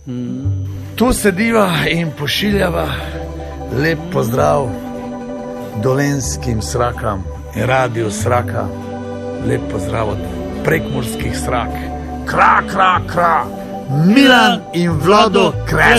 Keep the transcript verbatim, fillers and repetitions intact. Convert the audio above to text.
Tu sediva in pošiljava lep pozdrav dolenjskim Srakam in radiju Sraka. Lep pozdrav od prekmurskih Srak. Kra, kra, kra, Milan in Vlado Kres.